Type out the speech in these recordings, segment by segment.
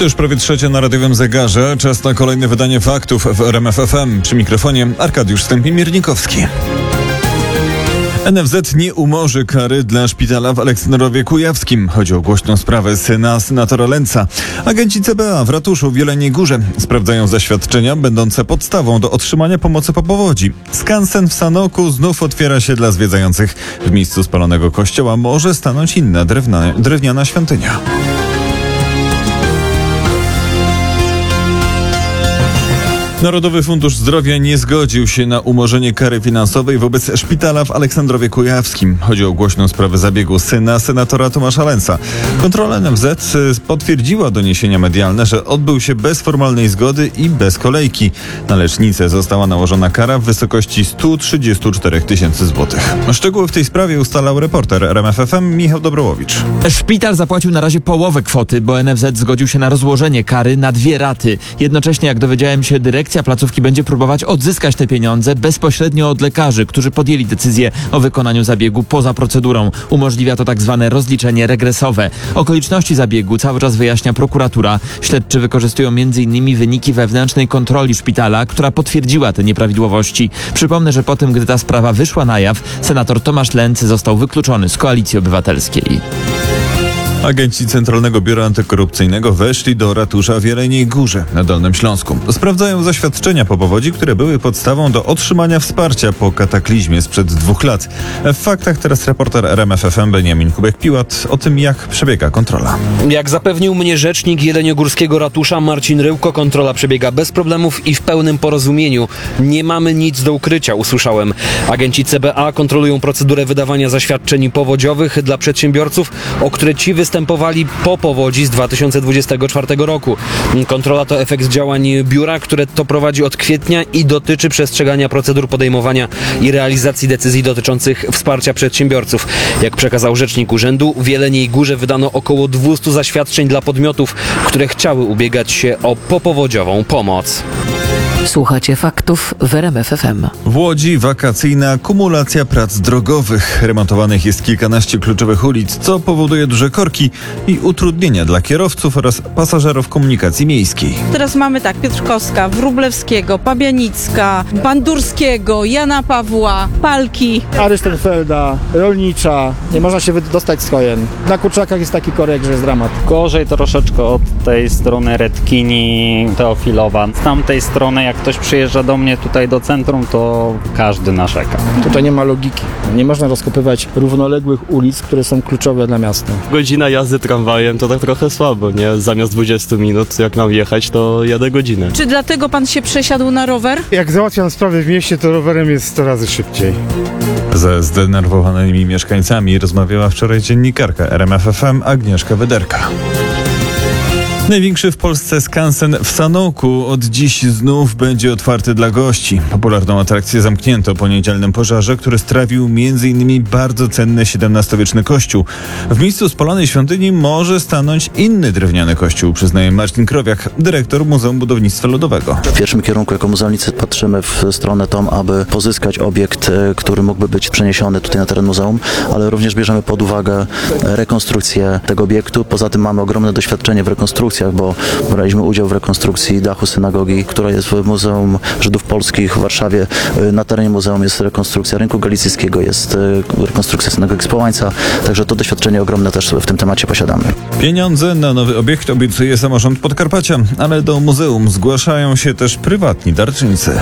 To już prawie 3 na radiowym zegarze. Czas na kolejne wydanie faktów w RMF FM. Przy mikrofonie Arkadiusz Stępień-Miernikowski. NFZ nie umorzy kary dla szpitala w Aleksandrowie Kujawskim. Chodzi o głośną sprawę syna senatora Lęca. Agenci CBA w ratuszu w Jeleniej Górze sprawdzają zaświadczenia będące podstawą do otrzymania pomocy po powodzi. Skansen w Sanoku znów otwiera się dla zwiedzających. W miejscu spalonego kościoła może stanąć inna drewniana świątynia. Narodowy Fundusz Zdrowia nie zgodził się na umorzenie kary finansowej wobec szpitala w Aleksandrowie Kujawskim. Chodzi o głośną sprawę zabiegu syna senatora Tomasza Lęca. Kontrola NFZ potwierdziła doniesienia medialne, że odbył się bez formalnej zgody i bez kolejki. Na lecznicę została nałożona kara w wysokości 134 tysięcy złotych. Szczegóły w tej sprawie ustalał reporter RMF FM Michał Dobrołowicz. Szpital zapłacił na razie połowę kwoty, bo NFZ zgodził się na rozłożenie kary na 2 raty. Jednocześnie, jak dowiedziałem się, dyrekcja placówki będzie próbować odzyskać te pieniądze bezpośrednio od lekarzy, którzy podjęli decyzję o wykonaniu zabiegu poza procedurą. Umożliwia to tak zwane rozliczenie regresowe. Okoliczności zabiegu cały czas wyjaśnia prokuratura. Śledczy wykorzystują m.in. wyniki wewnętrznej kontroli szpitala, która potwierdziła te nieprawidłowości. Przypomnę, że po tym, gdy ta sprawa wyszła na jaw, senator Tomasz Lęc został wykluczony z Koalicji Obywatelskiej. Agenci Centralnego Biura Antykorupcyjnego weszli do ratusza w Jeleniej Górze na Dolnym Śląsku. Sprawdzają zaświadczenia po powodzi, które były podstawą do otrzymania wsparcia po kataklizmie sprzed 2 lat. W faktach teraz reporter RMF FM Beniamin Kubek-Piłat o tym, jak przebiega kontrola. Jak zapewnił mnie rzecznik jeleniogórskiego ratusza Marcin Ryłko, kontrola przebiega bez problemów i w pełnym porozumieniu. Nie mamy nic do ukrycia, usłyszałem. Agenci CBA kontrolują procedurę wydawania zaświadczeń powodziowych dla przedsiębiorców, o które ci występowali po powodzi z 2024 roku. Kontrola to efekt działań biura, które to prowadzi od kwietnia i dotyczy przestrzegania procedur podejmowania i realizacji decyzji dotyczących wsparcia przedsiębiorców. Jak przekazał rzecznik urzędu, w Jeleniej Górze wydano około 200 zaświadczeń dla podmiotów, które chciały ubiegać się o popowodziową pomoc. Słuchacie faktów w RMF FM. W Łodzi wakacyjna kumulacja prac drogowych. Remontowanych jest kilkanaście kluczowych ulic, co powoduje duże korki i utrudnienia dla kierowców oraz pasażerów komunikacji miejskiej. Teraz mamy tak: Piotrkowska, Wróblewskiego, Pabianicka, Bandurskiego, Jana Pawła, Palki. Arystenfelda, Rolnicza. Nie można się dostać z Kojen. Na Kurczakach jest taki korek, że jest dramat. Gorzej troszeczkę od tej strony Redkini, Teofilowa. Z tamtej strony, jak ktoś przyjeżdża do mnie tutaj do centrum, to każdy narzeka. Tutaj nie ma logiki. Nie można rozkopywać równoległych ulic, które są kluczowe dla miasta. Godzina jazdy tramwajem to tak trochę słabo, nie? Zamiast 20 minut, jak mam jechać, to jadę godzinę. Czy dlatego pan się przesiadł na rower? Jak załatwiam sprawy w mieście, to rowerem jest 100 razy szybciej. Ze zdenerwowanymi mieszkańcami rozmawiała wczoraj dziennikarka RMF FM Agnieszka Wyderka. Największy w Polsce skansen w Sanoku od dziś znów będzie otwarty dla gości. Popularną atrakcję zamknięto po niedzielnym pożarze, który strawił m.in. bardzo cenny XVII-wieczny kościół. W miejscu spalonej świątyni może stanąć inny drewniany kościół, przyznaje Marcin Krowiak, dyrektor Muzeum Budownictwa Ludowego. W pierwszym kierunku jako muzealnicy patrzymy w stronę tą, aby pozyskać obiekt, który mógłby być przeniesiony tutaj na teren muzeum, ale również bierzemy pod uwagę rekonstrukcję tego obiektu. Poza tym mamy ogromne doświadczenie w rekonstrukcji, bo braliśmy udział w rekonstrukcji dachu synagogi, która jest w Muzeum Żydów Polskich w Warszawie. Na terenie muzeum jest rekonstrukcja rynku galicyjskiego, jest rekonstrukcja synagogi z Połańca, także to doświadczenie ogromne też w tym temacie posiadamy. Pieniądze na nowy obiekt obiecuje samorząd Podkarpacia, ale do muzeum zgłaszają się też prywatni darczyńcy.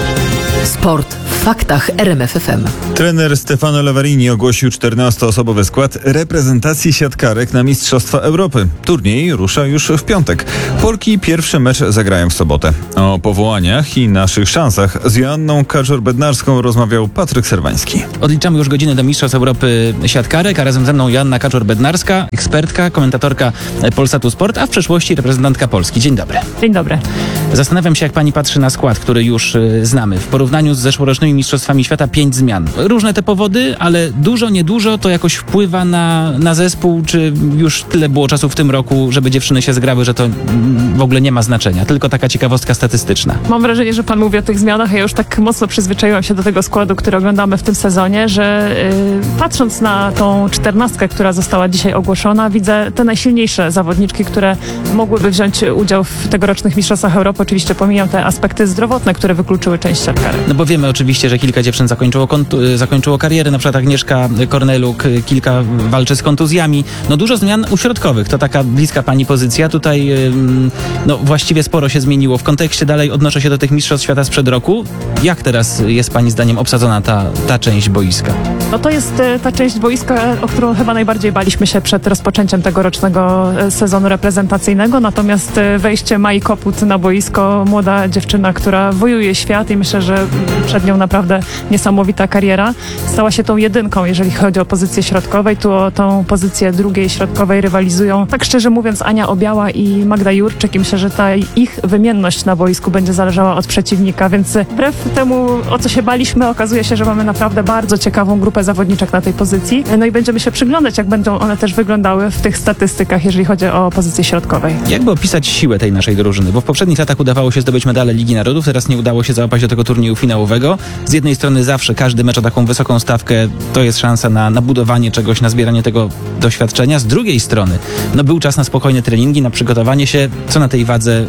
Sport w faktach RMF FM. Trener Stefano Lavarini ogłosił 14-osobowy skład reprezentacji siatkarek na Mistrzostwa Europy. Turniej rusza już w piątek. Polki pierwszy mecz zagrają w sobotę. O powołaniach i naszych szansach z Joanną Kaczor-Bednarską rozmawiał Patryk Serwański. Odliczamy już godziny do Mistrzostw Europy siatkarek, a razem ze mną Joanna Kaczor-Bednarska, ekspertka, komentatorka Polsatu Sport, a w przeszłości reprezentantka Polski. Dzień dobry. Dzień dobry. Zastanawiam się, jak pani patrzy na skład, który już znamy. W porównaniu porównaniu z zeszłorocznymi Mistrzostwami Świata 5 zmian. Różne te powody, ale dużo, niedużo to jakoś wpływa na zespół, czy już tyle było czasu w tym roku, żeby dziewczyny się zgrały, że to w ogóle nie ma znaczenia. Tylko taka ciekawostka statystyczna. Mam wrażenie, że pan mówi o tych zmianach, a ja już tak mocno przyzwyczaiłam się do tego składu, który oglądamy w tym sezonie, że patrząc na tą 14, która została dzisiaj ogłoszona, widzę te najsilniejsze zawodniczki, które mogłyby wziąć udział w tegorocznych Mistrzostwach Europy. Oczywiście pomijam te aspekty zdrowotne, które wykluczyły część siatkarek. No bo wiemy oczywiście, że kilka dziewczyn zakończyło karierę, na przykład Agnieszka Korneluk, kilka walczy z kontuzjami. No dużo zmian u środkowych, to taka bliska pani pozycja. Tutaj no właściwie sporo się zmieniło. W kontekście dalej odnoszę się do tych Mistrzostw Świata sprzed roku. Jak teraz jest pani zdaniem obsadzona ta część boiska? No to jest ta część boiska, o którą chyba najbardziej baliśmy się przed rozpoczęciem tegorocznego sezonu reprezentacyjnego. Natomiast wejście Mai Koput na boisko, młoda dziewczyna, która wojuje świat i myślę, że przed nią naprawdę niesamowita kariera. Stała się tą jedynką, jeżeli chodzi o pozycję środkowej. Tu o tą pozycję drugiej środkowej rywalizują, tak szczerze mówiąc, Ania Obiała i Magda Jurczyk. I myślę, że ta ich wymienność na boisku będzie zależała od przeciwnika, więc wbrew temu, o co się baliśmy, okazuje się, że mamy naprawdę bardzo ciekawą grupę zawodniczek na tej pozycji. No i będziemy się przyglądać, jak będą one też wyglądały w tych statystykach, jeżeli chodzi o pozycję środkowej. Jakby opisać siłę tej naszej drużyny? Bo w poprzednich latach udawało się zdobyć medale Ligi Narodów, teraz nie udało się załapać do tego turnieju finałowego. Z jednej strony zawsze każdy mecz o taką wysoką stawkę to jest szansa na budowanie czegoś, na zbieranie tego doświadczenia. Z drugiej strony, no był czas na spokojne treningi, na przygotowanie się. Co na tej wadze,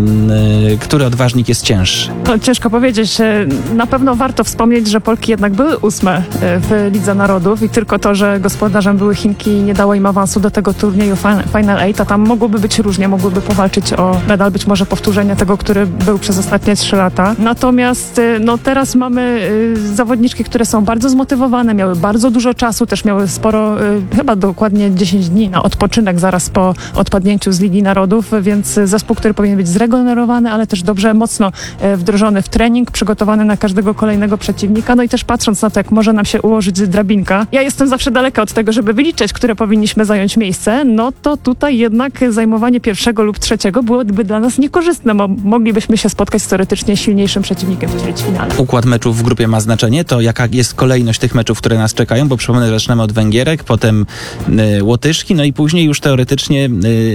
który odważnik jest cięższy? No, ciężko powiedzieć. Na pewno warto wspomnieć, że Polki jednak były 8 w Lidze Narodów i tylko to, że gospodarzem były Chinki, nie dało im awansu do tego turnieju Final 8, a tam mogłoby być różnie, mogłyby powalczyć o medal, być może powtórzenie tego, który był przez ostatnie 3 lata. Natomiast no teraz mamy zawodniczki, które są bardzo zmotywowane, miały bardzo dużo czasu, też miały sporo, chyba dokładnie 10 dni na odpoczynek zaraz po odpadnięciu z Ligi Narodów, więc zespół, który powinien być zregenerowany, ale też dobrze, mocno wdrożony w trening, przygotowany na każdego kolejnego przeciwnika, no i też patrząc na to, jak może nam się ułożyć drabinka. Ja jestem zawsze daleka od tego, żeby wyliczać, które powinniśmy zająć miejsce, no to tutaj jednak zajmowanie 1. lub 3. byłoby dla nas niekorzystne, bo moglibyśmy się spotkać z teoretycznie silniejszym przeciwnikiem w ćwierćfinale. Układ meczów w grupie ma znaczenie, to jaka jest kolejność tych meczów, które nas czekają, bo przypomnę, że zaczynamy od Węgierek, potem Łotyszki, no i później już teoretycznie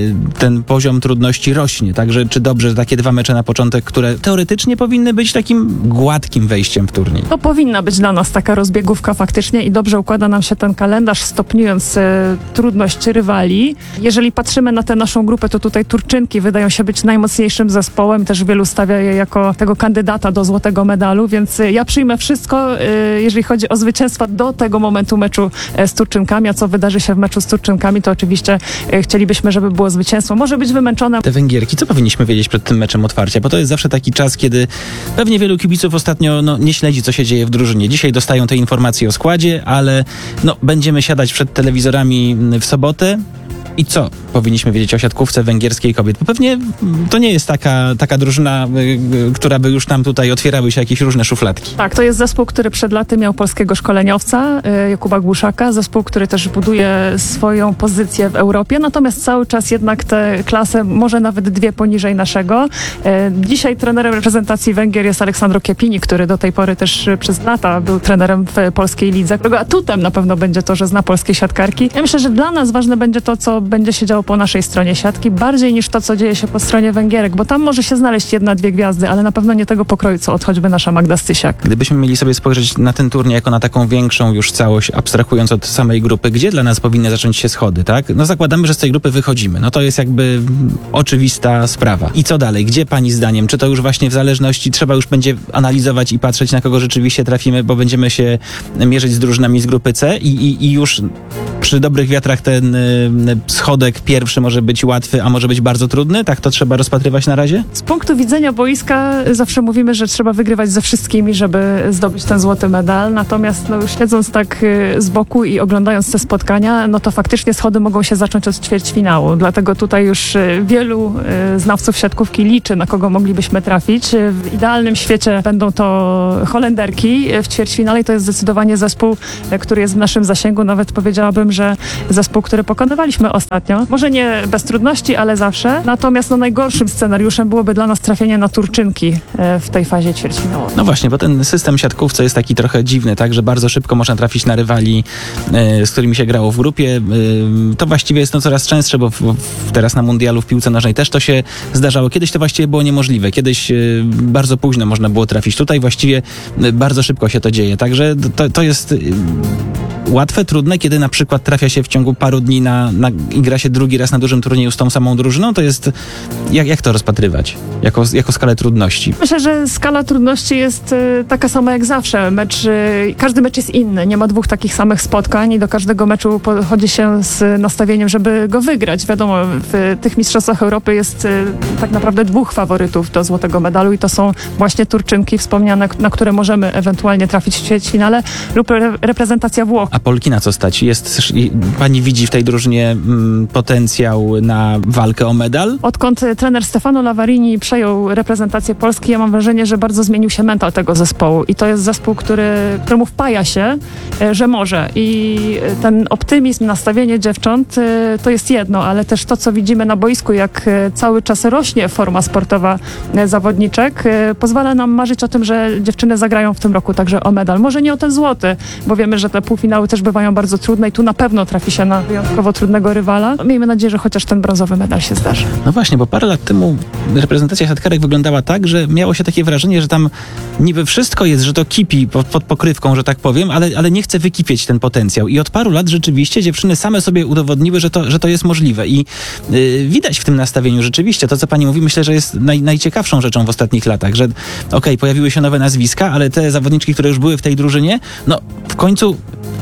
ten poziom trudności rośnie, także czy dobrze, że takie 2 mecze na początek, które teoretycznie powinny być takim gładkim wejściem w turniej? To powinna być dla nas taka rozbiegówka faktycznie i dobrze układa nam się ten kalendarz, stopniując trudność rywali. Jeżeli patrzymy na tę naszą grupę, to tutaj Turczynki wydają się być najmocniejszym zespołem, też wielu stawia je jako tego kandydata do złotego medalu, więc ja przyjmę wszystko, jeżeli chodzi o zwycięstwa do tego momentu meczu z Turczynkami, a co wydarzy się w meczu z Turczynkami, to oczywiście chcielibyśmy, żeby było zwycięstwo. Może być wymęczone. Te Węgierki, co powinniśmy wiedzieć przed tym meczem otwarcia? Bo to jest zawsze taki czas, kiedy pewnie wielu kibiców ostatnio nie śledzi, co się dzieje w drużynie. Dzisiaj dostają te informacje o składzie, ale będziemy siadać przed telewizorami w sobotę. I co powinniśmy wiedzieć o siatkówce węgierskiej kobiet? Bo pewnie to nie jest taka drużyna, która by już nam tutaj otwierały się jakieś różne szufladki. Tak, to jest zespół, który przed laty miał polskiego szkoleniowca, Jakuba Głuszaka. Zespół, który też buduje swoją pozycję w Europie, natomiast cały czas jednak tę klasę, może nawet 2 poniżej naszego. Dzisiaj trenerem reprezentacji Węgier jest Aleksandro Kiepini, który do tej pory też przez lata był trenerem w polskiej lidze, którego atutem na pewno będzie to, że zna polskie siatkarki. Ja myślę, że dla nas ważne będzie to, co będzie się działo po naszej stronie siatki, bardziej niż to, co dzieje się po stronie Węgierek, bo tam może się znaleźć 1-2 gwiazdy, ale na pewno nie tego pokroju, co choćby nasza Magda Stysiak. Gdybyśmy mieli sobie spojrzeć na ten turniej jako na taką większą już całość, abstrahując od samej grupy, gdzie dla nas powinny zacząć się schody, tak? No zakładamy, że z tej grupy wychodzimy. No to jest jakby oczywista sprawa. I co dalej? Gdzie pani zdaniem? Czy to już właśnie w zależności, trzeba już będzie analizować i patrzeć, na kogo rzeczywiście trafimy, bo będziemy się mierzyć z drużynami z grupy C i już przy dobrych wiatrach ten schodek pierwszy może być łatwy, a może być bardzo trudny? Tak to trzeba rozpatrywać na razie? Z punktu widzenia boiska zawsze mówimy, że trzeba wygrywać ze wszystkimi, żeby zdobyć ten złoty medal. Natomiast śledząc tak z boku i oglądając te spotkania, no to faktycznie schody mogą się zacząć od ćwierćfinału. Dlatego tutaj już wielu znawców siatkówki liczy, na kogo moglibyśmy trafić. W idealnym świecie będą to Holenderki w ćwierćfinale i to jest zdecydowanie zespół, który jest w naszym zasięgu. Nawet powiedziałabym, że zespół, który pokonywaliśmy ostatnio. Może nie bez trudności, ale zawsze. Natomiast najgorszym scenariuszem byłoby dla nas trafienie na Turczynki w tej fazie ćwierćfinałowej. No właśnie, bo ten system siatkówce jest taki trochę dziwny, tak, że bardzo szybko można trafić na rywali, z którymi się grało w grupie. To właściwie jest coraz częstsze, bo teraz na mundialu w piłce nożnej też to się zdarzało. Kiedyś to właściwie było niemożliwe. Kiedyś bardzo późno można było trafić. Tutaj właściwie bardzo szybko się to dzieje. Także to jest łatwe, trudne, kiedy na przykład trafia się w ciągu paru dni i gra się drugi raz na dużym turnieju z tą samą drużyną, to jest... Jak to rozpatrywać? Jako skalę trudności? Myślę, że skala trudności jest taka sama jak zawsze. Każdy mecz jest inny. Nie ma dwóch takich samych spotkań i do każdego meczu podchodzi się z nastawieniem, żeby go wygrać. Wiadomo, w tych mistrzostwach Europy jest tak naprawdę dwóch faworytów do złotego medalu i to są właśnie Turczynki wspomniane, na które możemy ewentualnie trafić w ćwierćfinale lub reprezentacja Włoch. A Polki na co stać? Pani widzi w tej drużynie potencjał na walkę o medal? Odkąd trener Stefano Lavarini przejął reprezentację Polski, ja mam wrażenie, że bardzo zmienił się mental tego zespołu i to jest zespół, któremu wpaja się, że może i ten optymizm, nastawienie dziewcząt to jest jedno, ale też to, co widzimy na boisku, jak cały czas rośnie forma sportowa zawodniczek, pozwala nam marzyć o tym, że dziewczyny zagrają w tym roku także o medal. Może nie o ten złoty, bo wiemy, że te półfinały też bywają bardzo trudne i tu na pewno trafi się na wyjątkowo trudnego rywala. Miejmy nadzieję, że chociaż ten brązowy medal się zdarzy. No właśnie, bo parę lat temu reprezentacja siatkarek wyglądała tak, że miało się takie wrażenie, że tam niby wszystko jest, że to kipi pod pokrywką, że tak powiem, ale nie chce wykipieć ten potencjał. I od paru lat rzeczywiście dziewczyny same sobie udowodniły, że to jest możliwe. I widać w tym nastawieniu rzeczywiście to, co pani mówi, myślę, że jest najciekawszą rzeczą w ostatnich latach, że pojawiły się nowe nazwiska, ale te zawodniczki, które już były w tej drużynie, no w końcu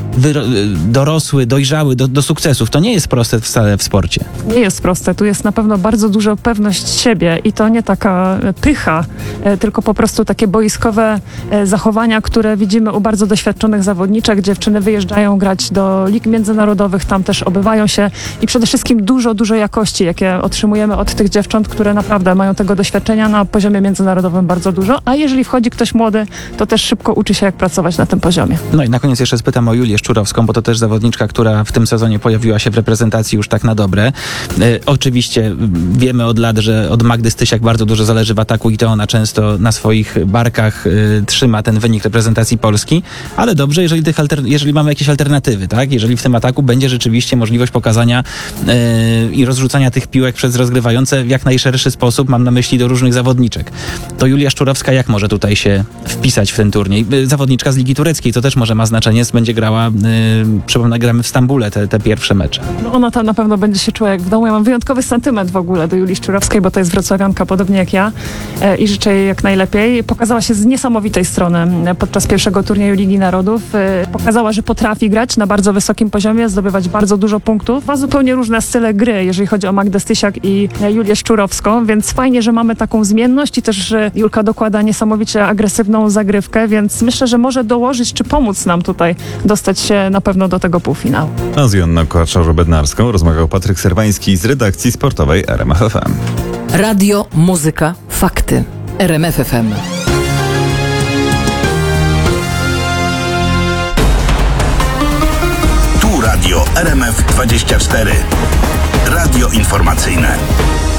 dorosły, dojrzały do sukcesów. To nie jest proste wcale w sporcie. Nie jest proste. Tu jest na pewno bardzo duża pewność siebie i to nie taka pycha, tylko po prostu takie boiskowe zachowania, które widzimy u bardzo doświadczonych zawodniczek. Dziewczyny wyjeżdżają grać do lig międzynarodowych, tam też obywają się i przede wszystkim dużo jakości, jakie otrzymujemy od tych dziewcząt, które naprawdę mają tego doświadczenia na poziomie międzynarodowym bardzo dużo, a jeżeli wchodzi ktoś młody, to też szybko uczy się, jak pracować na tym poziomie. No i na koniec jeszcze spytam o Julię Szczurowską, bo to też zawodniczka, która w tym sezonie pojawiła się w reprezentacji już tak na dobre. Oczywiście wiemy od lat, że od Magdy Stysiak bardzo dużo zależy w ataku i to ona często na swoich barkach trzyma ten wynik reprezentacji Polski, ale dobrze, jeżeli mamy jakieś alternatywy, tak? Jeżeli w tym ataku będzie rzeczywiście możliwość pokazania i rozrzucania tych piłek przez rozgrywające w jak najszerszy sposób, mam na myśli do różnych zawodniczek. To Julia Szczurowska jak może tutaj się wpisać w ten turniej? Zawodniczka z Ligi Tureckiej, to też może ma znaczenie, będzie grała, przypomnę, gramy w Stambule te pierwsze mecze. No ona tam na pewno będzie się czuła jak w domu. Ja mam wyjątkowy sentyment w ogóle do Julii Szczurowskiej, bo to jest wrocławianka, podobnie jak ja i życzę jej jak najlepiej. Pokazała się z niesamowitej strony podczas pierwszego turnieju Ligi Narodów. Pokazała, że potrafi grać na bardzo wysokim poziomie, zdobywać bardzo dużo punktów. Dwa zupełnie różne style gry, jeżeli chodzi o Magdę Stysiak i Julię Szczurowską, więc fajnie, że mamy taką zmienność i też, że Julka dokłada niesamowicie agresywną zagrywkę, więc myślę, że może dołożyć czy pomóc nam tutaj dostać się na pewno do tego półfinału. A z Joanną Kołaczow-Bednarską rozmawiał Patryk Serwański z redakcji sportowej RMF FM. Radio, muzyka, fakty. RMF FM. Tu radio RMF 24. Radio informacyjne.